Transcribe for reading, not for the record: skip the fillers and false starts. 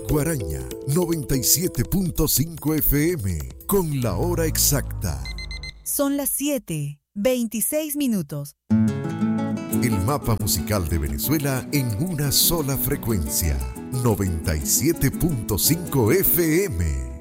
Guaraña 97.5 FM con la hora exacta. Son las 7:26. El mapa musical de Venezuela en una sola frecuencia. 97.5 FM.